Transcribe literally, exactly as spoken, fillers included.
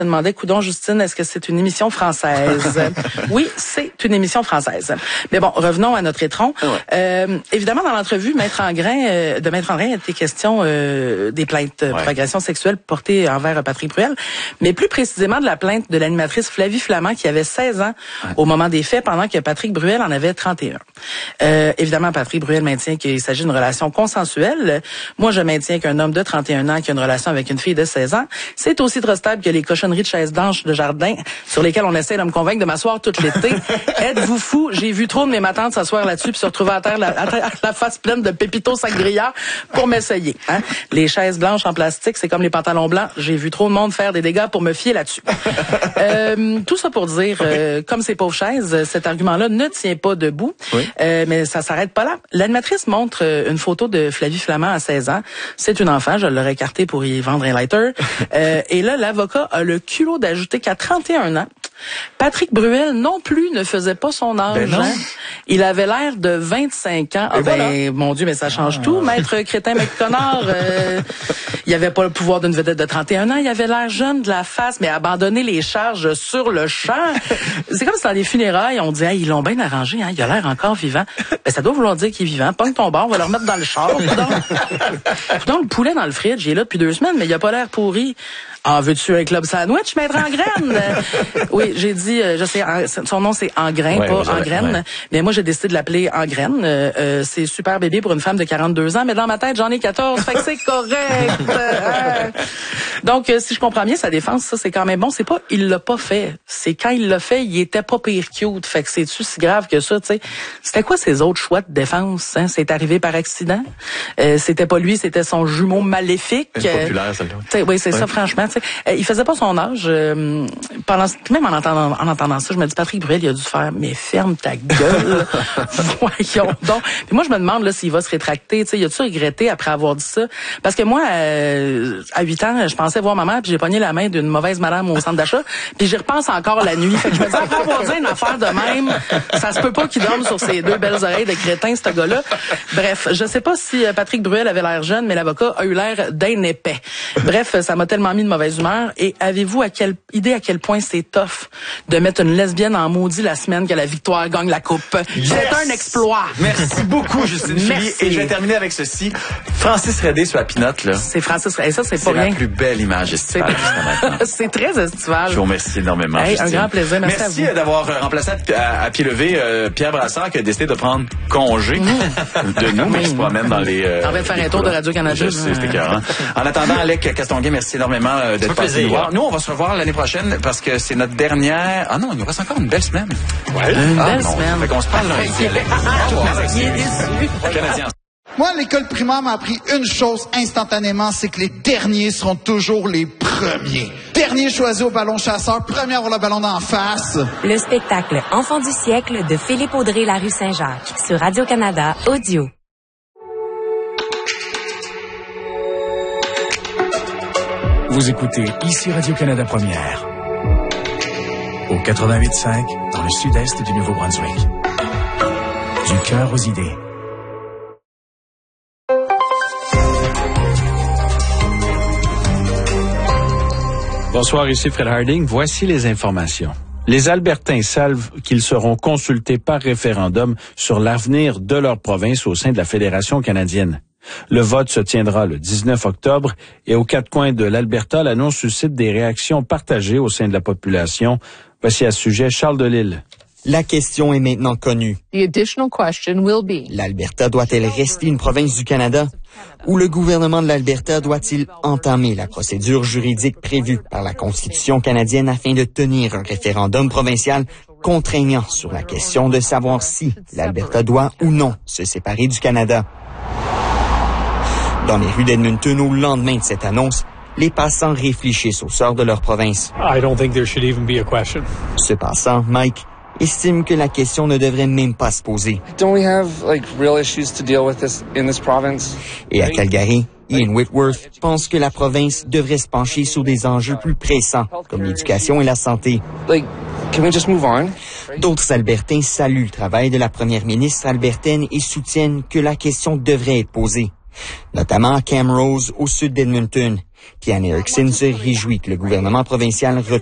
Je me demandais, coudonc, Justine, est-ce que c'est une émission française? Oui, c'est une émission française. Mais bon, revenons à notre étron. Ouais. Euh, évidemment, dans l'entrevue, Maître Engrain, euh, de Maître Engrain, il était question euh, des plaintes ouais. pour agression sexuelle portées envers Patrick Bruel, mais plus précisément de la plainte de l'animatrice Flavie Flament, qui avait seize ans ouais. au moment des faits, pendant que Patrick Bruel en avait trente et un. Euh, évidemment, Patrick Bruel maintient qu'il s'agit d'une relation consensuelle. Moi, je maintiens qu'un homme de trente et un ans qui a une relation avec une fille de seize ans, c'est aussi trop stable que les cochonneries de chaises blanches de jardin sur lesquelles on essaie de me convaincre de m'asseoir tout l'été. Êtes-vous fou? J'ai vu trop de mes matantes s'asseoir là-dessus puis se retrouver à terre la, à terre, la face pleine de pépito sangria pour m'essayer. Hein? Les chaises blanches en plastique, c'est comme les pantalons blancs. J'ai vu trop de monde faire des dégâts pour me fier là-dessus. euh, tout ça pour dire, euh, comme ces pauvres chaises, cet argument-là ne tient pas debout. Oui. Euh, mais ça s'arrête pas là. L'animatrice montre une photo de Flavie Flament à seize ans. C'est une enfant, je l'aurais écartée pour y vendre un lighter. Euh, et là, l'avocat a le culot d'ajouter qu'à trente et un ans, Patrick Bruel non plus ne faisait pas son âge. Ben hein? Il avait l'air de vingt-cinq ans. Ah ben, voilà. Mon Dieu, mais ça change ah. tout. Maître Crétin McConnor, euh, il avait pas le pouvoir d'une vedette de trente et un ans. Il avait l'air jeune de la face, mais abandonner les charges sur le champ. C'est comme si dans les funérailles, on dit, hey, ils l'ont bien arrangé, hein, il a l'air encore vivant. Ben, ça doit vouloir dire qu'il est vivant. Pogne ton bar, on va le remettre dans le char. Donc, le poulet dans le fridge, il est là depuis deux semaines, mais il a pas l'air pourri. En ah, veux-tu un club sandwich, Maître Engraine? Oui, j'ai dit, je sais, son nom c'est Engrain, ouais, pas Engraine, ouais. mais moi j'ai décidé de l'appeler Engraine. Euh, c'est super bébé pour une femme de quarante-deux ans, mais dans ma tête j'en ai quatorze, fait que c'est correct. Donc, si je comprends bien sa défense, ça c'est quand même bon. C'est pas il l'a pas fait, c'est quand il l'a fait, il était pas pire cute. Fait que c'est-tu si grave que ça, tu sais? C'était quoi ses autres choix de défense? Hein? C'est arrivé par accident. Euh, c'était pas lui, c'était son jumeau maléfique. C'est populaire, celle-là. Oui, c'est ouais. ça, franchement. Euh, il faisait pas son âge. Euh, pendant, même en entendant, en entendant ça, je me dis, Patrick Bruel, il a dû faire, mais ferme ta gueule. Voyons donc. Puis moi, je me demande là s'il va se rétracter. Tu sais, il a-tu regretté après avoir dit ça? Parce que moi, euh, à huit ans, je pensais voir ma mère, puis j'ai pogné la main d'une mauvaise madame au centre d'achat, puis j'y repense encore la nuit. Fait que je me dis, après avoir dit une affaire de même, ça se peut pas qu'il dorme sur ses deux belles oreilles de crétin, ce gars-là. Bref, je sais pas si Patrick Bruel avait l'air jeune, mais l'avocat a eu l'air d'un épais. Bref, ça m'a tellement mis de mauvaise humeur. Et avez-vous à quelle idée à quel point c'est tough de mettre une lesbienne en maudit la semaine que la victoire gagne la coupe? Yes! C'est un exploit. Merci beaucoup, Justine Philly. Et je vais terminer avec ceci. Francis Redé sur la pinotte, là. C'est Francis Redé. Ça, c'est pas rien. C'est la plus belle image estivale jusqu'à maintenant. C'est très estival. Je vous remercie énormément, hey, un grand plaisir. Merci, Merci à vous. d'avoir remplacé à, à pied levé euh, Pierre Brassard qui a décidé de prendre congé mmh. de nous, mais qui se promène dans les... Euh, on va faire un tour de Radio-Canada. Je sais, c'était écœurant. En attendant, Alec Castonguay, merci énormément euh, d'être passé nous voir. Nous, on va se revoir l'année prochaine parce que c'est notre dernière... Ah non, il nous reste encore une belle semaine. Ouais. Une ah, belle non. semaine. Fait qu'on se parle lundi. Moi, l'école primaire m'a appris une chose instantanément, c'est que les derniers seront toujours les premiers. Dernier choisi au ballon chasseur, premier à avoir le ballon d'en face. Le spectacle Enfant du siècle de Philippe Audrey La Rue Saint-Jacques sur Radio-Canada Audio. Vous écoutez ici Radio-Canada Première. Au quatre-vingt-huit cinq, dans le sud-est du Nouveau-Brunswick. Du cœur aux idées. Bonsoir, ici Fred Harding. Voici les informations. Les Albertains savent qu'ils seront consultés par référendum sur l'avenir de leur province au sein de la Fédération canadienne. Le vote se tiendra le dix-neuf octobre et aux quatre coins de l'Alberta, l'annonce suscite des réactions partagées au sein de la population. Voici à ce sujet Charles Delisle. La question est maintenant connue. The additional question will be: L'Alberta doit-elle rester une province du Canada? Ou le gouvernement de l'Alberta doit-il entamer la procédure juridique prévue par la Constitution canadienne afin de tenir un référendum provincial contraignant sur la question de savoir si l'Alberta doit ou non se séparer du Canada? Dans les rues d'Edmonton, au lendemain de cette annonce, les passants réfléchissent au sort de leur province. I don't think there should even be a question. Ce passant, Mike, estime que la question ne devrait même pas se poser. Don't we have like real issues to deal with this in this province? Et à Calgary, Ian Whitworth pense que la province devrait se pencher sur des enjeux plus pressants, comme l'éducation et la santé. Like, can we just move on? D'autres Albertains saluent le travail de la première ministre albertaine et soutiennent que la question devrait être posée, notamment à Camrose, au sud d'Edmonton. Kian Erickson se réjouit que le gouvernement provincial